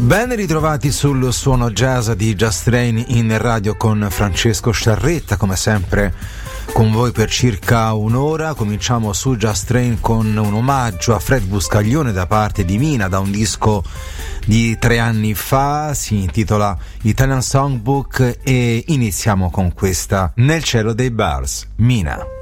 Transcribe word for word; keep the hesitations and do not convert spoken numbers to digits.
Ben ritrovati sul suono jazz di Just Train in radio con Francesco Sciarretta, come sempre con voi per circa un'ora. Cominciamo su Just Train con un omaggio a Fred Buscaglione da parte di Mina, da un disco di tre anni fa, si intitola Italian Songbook, e iniziamo con questa Nel cielo dei bars, Mina.